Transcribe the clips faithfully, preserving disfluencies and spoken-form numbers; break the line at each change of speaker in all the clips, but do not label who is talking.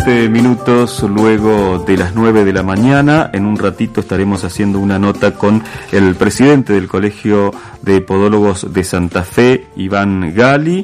Minutos luego de las nueve de la mañana. En un ratito estaremos haciendo una nota con el presidente del Colegio de Podólogos de Santa Fe, Iván Gali,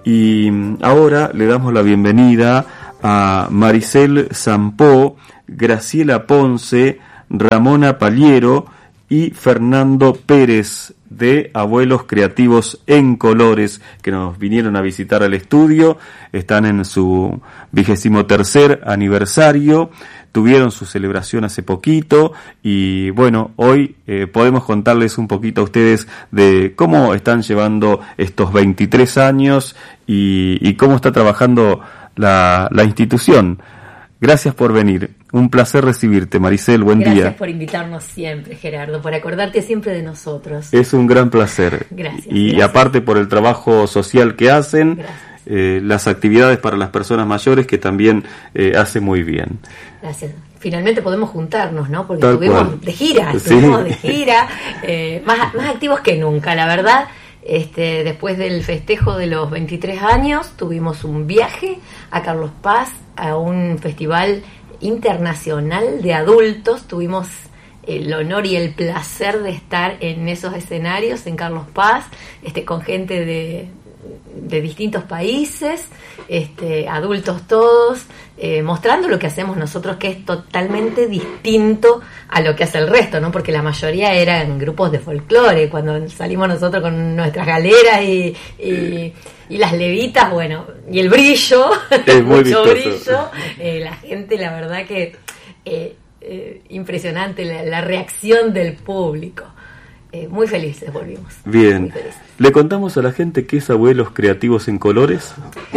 y ahora le damos la bienvenida a Maricel Zampó, Graciela Ponce, Ramona Paliero y Fernando Pérez, de Abuelos Creativos en Colores, que nos vinieron a visitar al estudio. Están en su vigésimo tercer aniversario, tuvieron su celebración hace poquito y bueno, hoy eh, podemos contarles un poquito a ustedes de cómo están llevando estos veintitrés años y, y cómo está trabajando la, la institución. Gracias por venir. Un placer recibirte, Maricel. Buen
Gracias
día.
Gracias por invitarnos siempre, Gerardo, por acordarte siempre de nosotros.
Es un gran placer.
Gracias.
Y
gracias.
aparte por el trabajo social que hacen, eh, las actividades para las personas mayores que también eh, hace muy bien.
Gracias. Finalmente podemos juntarnos, ¿no? Porque
Tal
estuvimos
cual.
de gira,
Sí.
estuvimos de gira, eh, más, más activos que nunca, la verdad. Este, después del festejo de los veintitrés años, tuvimos un viaje a Carlos Paz, a un festival internacional de adultos. Tuvimos el honor y el placer de estar en esos escenarios en Carlos Paz, este, con gente de, de distintos países, este, adultos todos, eh, mostrando lo que hacemos nosotros, que es totalmente distinto a lo que hace el resto, ¿no? Porque la mayoría eran grupos de folclore. Cuando salimos nosotros con nuestras galeras y, y, y las levitas, bueno, y el brillo,
es muy
mucho
vistoso.
brillo, eh, la gente, la verdad que eh, eh, impresionante la, la reacción del público. Eh, muy felices volvimos.
Bien.
Muy felices.
¿Le contamos a la gente qué es Abuelos Creativos en Colores?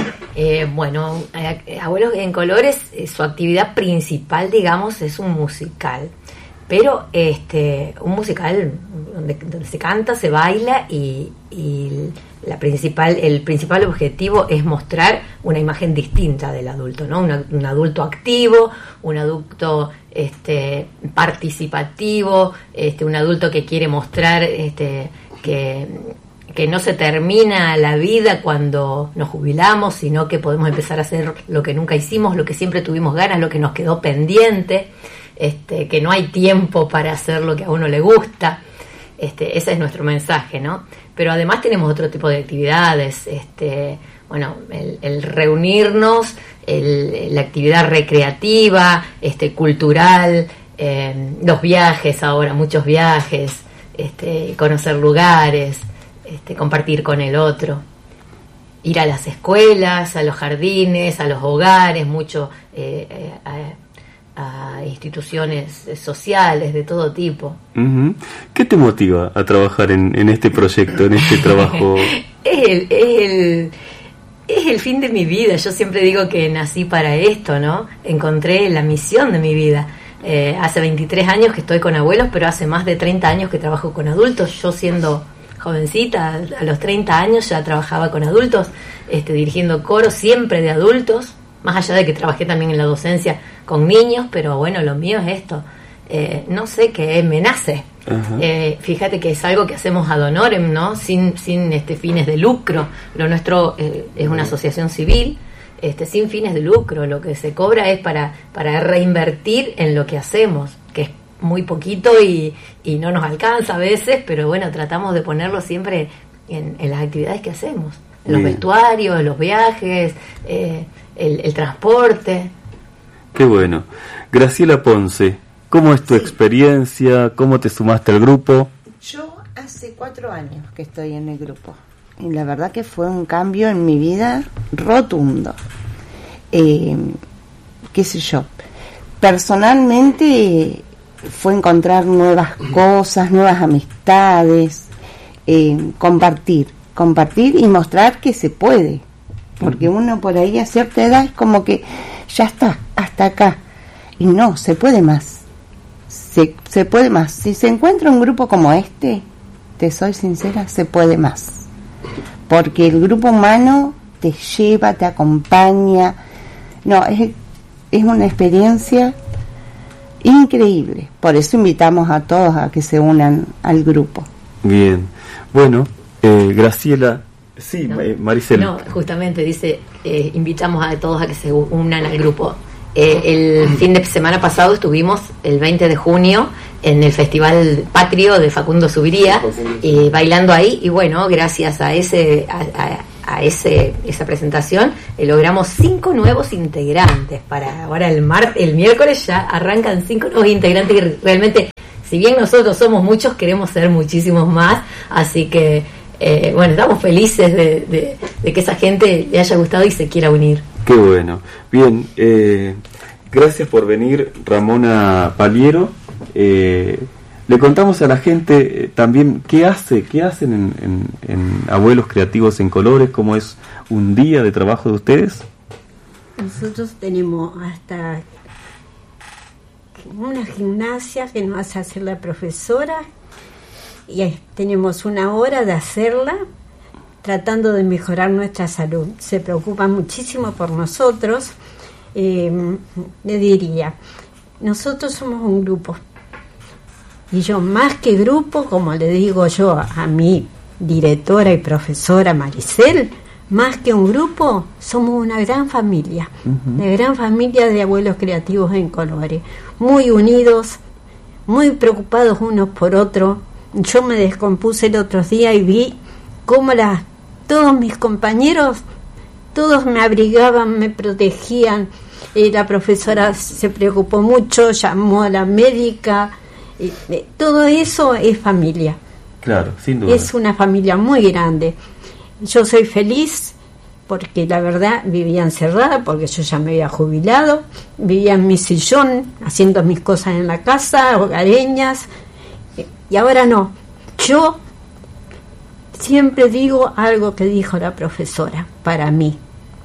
Eh, bueno, eh, Abuelos en Colores, eh, su actividad principal, digamos, es un musical. Pero este un musical donde, donde se canta, se baila y, y la principal el principal objetivo es mostrar una imagen distinta del adulto, ¿no? Una, un adulto activo, un adulto este participativo, este un adulto que quiere mostrar este que que no se termina la vida cuando nos jubilamos, sino que podemos empezar a hacer lo que nunca hicimos, lo que siempre tuvimos ganas, lo que nos quedó pendiente. Este, que no hay tiempo para hacer lo que a uno le gusta. Este, ese es nuestro mensaje, ¿no? Pero además tenemos otro tipo de actividades, este, bueno, el, el reunirnos, el, la actividad recreativa, este, cultural, eh, los viajes ahora, muchos viajes, este, conocer lugares, este, compartir con el otro, ir a las escuelas, a los jardines, a los hogares, mucho eh, eh, a, a instituciones sociales de todo tipo.
Uh-huh. ¿Qué te motiva a trabajar en, en este proyecto, en este trabajo?
es, el, es, el, es el fin de mi vida. Yo siempre digo que nací para esto, ¿no? Encontré la misión de mi vida. Eh, hace veintitrés años que estoy con abuelos, pero hace más de treinta años que trabajo con adultos. Yo siendo jovencita, a los treinta años ya trabajaba con adultos, este, dirigiendo coros siempre de adultos, más allá de que trabajé también en la docencia con niños, pero bueno, lo mío es esto. Eh, no sé qué me nace. Eh, fíjate que es algo que hacemos ad honorem, ¿no? Sin, sin este, fines de lucro. Lo nuestro eh, es una asociación civil, este, sin fines de lucro. Lo que se cobra es para, para reinvertir en lo que hacemos, que es muy poquito y, y no nos alcanza a veces, pero bueno, tratamos de ponerlo siempre en, en las actividades que hacemos. En los Bien. vestuarios, los viajes, eh, el, el transporte.
Qué bueno. Graciela Ponce, ¿cómo es tu sí. experiencia? ¿Cómo te sumaste al grupo?
Yo hace cuatro años que estoy en el grupo y la verdad que fue un cambio en mi vida rotundo. Eh, qué sé yo, personalmente fue encontrar nuevas cosas, nuevas amistades, eh, compartir, compartir y mostrar que se puede, porque uno por ahí a cierta edad es como que ya está, hasta acá, y no, se puede más, se, se puede más. Si se encuentra un grupo como este, te soy sincera, se puede más, porque el grupo humano te lleva, te acompaña, no, es, es una experiencia increíble, por eso invitamos a todos a que se unan al grupo.
Bien, bueno, eh, Graciela, sí,
no,
Maricel.
No, justamente dice, eh, invitamos a todos a que se unan al grupo. Eh, el fin de semana pasado estuvimos el veinte de junio en el Festival Patrio de Facundo Subiría, eh, bailando ahí, y bueno, gracias a ese a, a, a ese esa presentación eh, logramos cinco nuevos integrantes. Para ahora el mar, el miércoles ya arrancan cinco nuevos integrantes que realmente, si bien nosotros somos muchos, queremos ser muchísimos más, así que eh, bueno, estamos felices de, de, de que esa gente le haya gustado y se quiera unir.
Qué bueno. Bien, eh, gracias por venir, Ramona Paliero. Eh, le contamos a la gente eh, también qué hace, qué hacen en, en, en Abuelos Creativos en Colores, cómo es un día de trabajo de ustedes.
Nosotros tenemos hasta una gimnasia que nos hace hacer la profesora, y tenemos una hora de hacerla tratando de mejorar nuestra salud. Se preocupa muchísimo por nosotros. Eh, le diría, nosotros somos un grupo, y yo más que grupo, como le digo yo a mi directora y profesora Maricel, más que un grupo, somos una gran familia, uh-huh. una gran familia de Abuelos Creativos en Colores, muy unidos, muy preocupados unos por otros. Yo me descompuse el otro día y vi cómo la, todos mis compañeros, todos me abrigaban, me protegían. Eh, la profesora se preocupó mucho, llamó a la médica. Eh, eh, todo eso es familia.
Claro, sin duda.
Es una familia muy grande. Yo soy feliz porque la verdad vivía encerrada, porque yo ya me había jubilado, vivía en mi sillón haciendo mis cosas en la casa, hogareñas, y ahora no. Yo siempre digo algo que dijo la profesora para mí.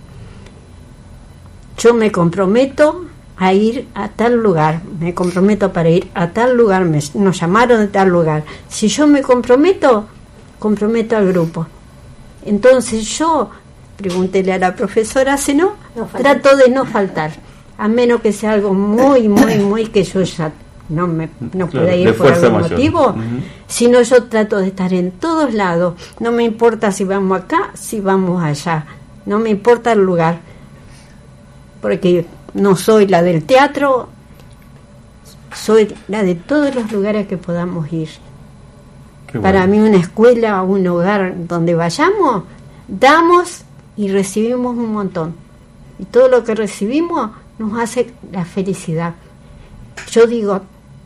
Yo me comprometo a ir a tal lugar, me comprometo para ir a tal lugar, me, nos llamaron de tal lugar. Si yo me comprometo, comprometo al grupo. Entonces yo, pregúntele a la profesora, si no, no trato de no faltar, a menos que sea algo muy, muy, muy que yo ya no me no
claro,
pueda ir por algún
mayor.
motivo,
Uh-huh.
sino yo trato de estar en todos lados. No me importa si vamos acá, si vamos allá, no me importa el lugar, porque no soy la del teatro, soy la de todos los lugares que podamos ir. Qué Para bueno. mí una escuela, un hogar donde vayamos, damos y recibimos un montón, y todo lo que recibimos nos hace la felicidad. Yo digo,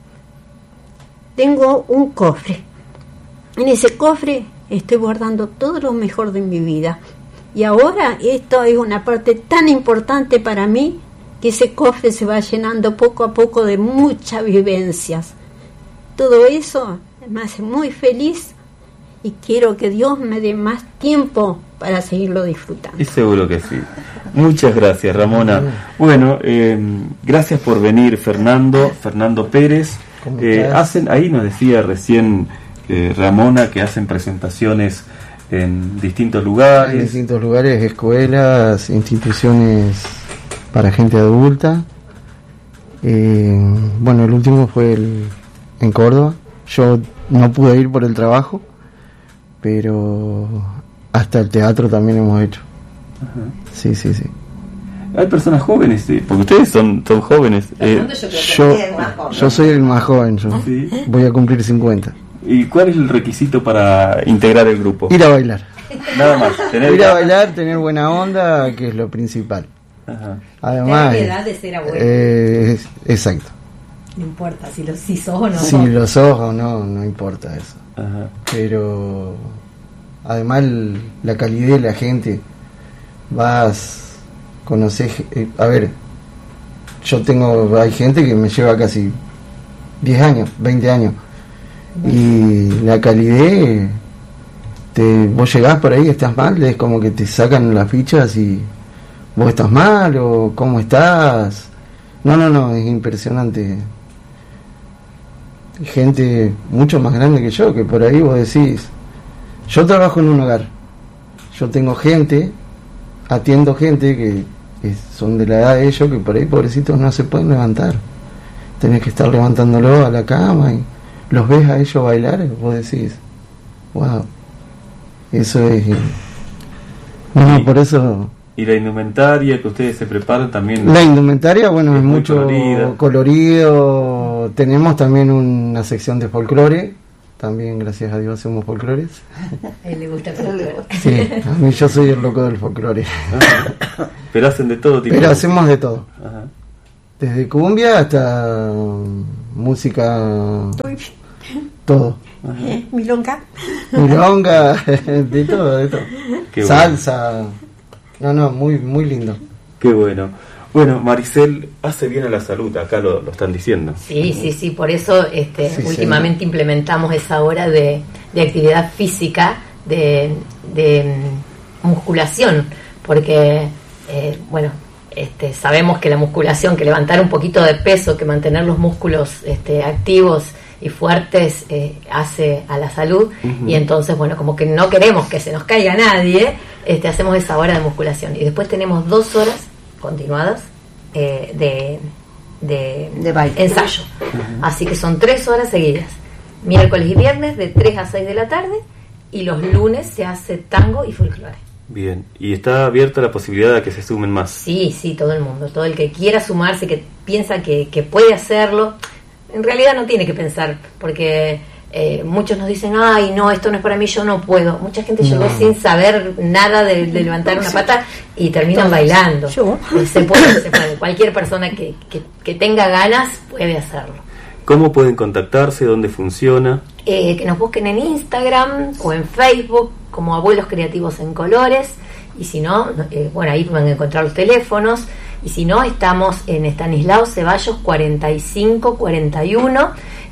tengo un cofre, en ese cofre estoy guardando todo lo mejor de mi vida, y ahora esto es una parte tan importante para mí, que ese cofre se va llenando poco a poco de muchas vivencias. Todo eso me hace muy feliz, y quiero que Dios me dé más tiempo para seguirlo disfrutando.
Y seguro que sí. Muchas gracias, Ramona. Bueno, eh, gracias por venir, Fernando, Fernando Pérez. Eh, hacen, ahí nos decía recién eh, Ramona que hacen presentaciones en distintos lugares.
En distintos lugares, escuelas, instituciones para gente adulta. Eh, bueno, el último fue el, en Córdoba. Yo no pude ir por el trabajo, pero hasta el teatro también hemos hecho.
Ajá.
Sí, sí, sí.
Hay personas jóvenes, ¿sí? Porque ustedes son, son jóvenes. Eh,
yo, yo soy el más joven, yo ¿sí? Voy a cumplir cincuenta.
¿Y cuál es el requisito para integrar el grupo?
Ir a bailar.
Nada más. Tener
Ir a bailar, tener buena onda, que es lo principal.
Ajá.
Además,
tener edad de ser abuelo.
Eh, es, exacto.
No importa si, lo, si sos o no.
Si lo sos o no, no importa eso.
Ajá.
Pero además el, la calidez de la gente, vas, conocés, eh, a ver, yo tengo, hay gente que me lleva casi diez años, veinte años, y la calidez, te, vos llegás por ahí, estás mal, es como que te sacan las fichas y vos estás mal o cómo estás. No, no, no, es impresionante. Gente mucho más grande que yo, que por ahí vos decís, yo trabajo en un hogar, yo tengo gente, atiendo gente que, que son de la edad de ellos, que por ahí pobrecitos no se pueden levantar, tenés que estar levantándolo a la cama y los ves a ellos bailar, vos decís, wow, eso es, no, por eso
Y la indumentaria que ustedes se preparan también.
La indumentaria, bueno, es,
es muy
mucho
colorida.
colorido. Tenemos también una sección de folclore. También, gracias a Dios, hacemos folclores.
A él le gusta el folclore.
Sí, a mí yo soy el loco del folclore.
Ajá. Pero hacen de todo tipo.
Pero hacemos de todo.
Ajá.
Desde cumbia hasta música,
Uy,
todo.
eh, milonga.
Milonga, de todo, de todo.
Qué
Salsa. No, no, muy, muy lindo.
Qué bueno. Bueno, Maricel, hace bien a la salud, acá lo, lo están diciendo.
Sí, sí, sí, por eso este,
Sí,
últimamente
sí.
implementamos esa hora de, de actividad física, de, de mm, musculación, porque, eh, bueno, este, sabemos que la musculación, que levantar un poquito de peso, que mantener los músculos este, activos y fuertes eh, hace a la salud. Uh-huh. Y entonces, bueno, como que no queremos que se nos caiga nadie, este, hacemos esa hora de musculación. Y después tenemos dos horas continuadas eh, de, de,
De baile.
ensayo. Uh-huh. Así que son tres horas seguidas. Miércoles y viernes de tres a seis de la tarde, y los lunes se hace tango y folclore.
Bien, y está abierta la posibilidad de que se sumen más.
Sí, sí, todo el mundo, todo el que quiera sumarse, que piensa que, que puede hacerlo, en realidad no tiene que pensar, porque eh, muchos nos dicen, ay, no, esto no es para mí, yo no puedo. Mucha gente no. llegó sin saber nada de, de levantar una pata y terminan bailando.
Yo.
Se puede, se puede. Cualquier persona que, que, que tenga ganas puede hacerlo.
¿Cómo pueden contactarse? ¿Dónde funciona?
Eh, que nos busquen en Instagram o en Facebook como Abuelos Creativos en Colores, y si no, eh, bueno, ahí van a encontrar los teléfonos, y si no, estamos en Estanislao Ceballos cuarenta y cinco cuarenta y uno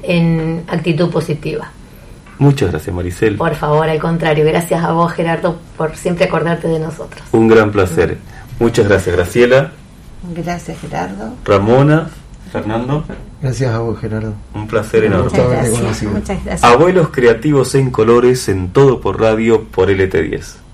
en Actitud Positiva.
Muchas gracias, Maricel.
Por favor, al contrario, gracias a vos, Gerardo, por siempre acordarte de nosotros.
Un gran placer. Muchas gracias, Graciela.
Gracias, Gerardo.
Ramona, Fernando.
Gracias a vos, Gerardo.
Un placer enorme.
Muchas gracias. Muchas gracias.
Abuelos Creativos en Colores, en Todo por Radio, por L T diez.